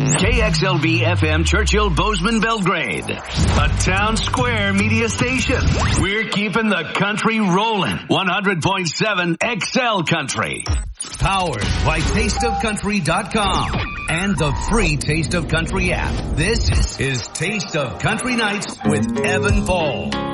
KXLB FM Churchill Bozeman Belgrade. A town square media station. We're keeping the country rolling. 100.7 XL Country. Powered by tasteofcountry.com and the free Taste of Country app. This is Taste of Country Nights with Evan Paul.